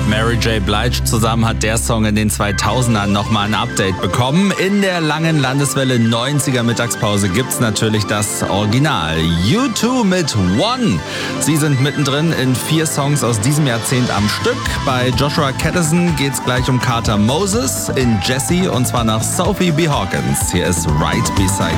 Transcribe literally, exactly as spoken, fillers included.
Mary J. Blige zusammen hat der Song in den zweitausendern nochmal ein Update bekommen. In der langen Landeswelle neunziger Mittagspause gibt's natürlich das Original. U zwei mit One. Sie sind mittendrin in vier Songs aus diesem Jahrzehnt am Stück. Bei Joshua Caddison geht's gleich um Carter Moses, in Jessie und zwar nach Sophie B. Hawkins. Hier ist Right Beside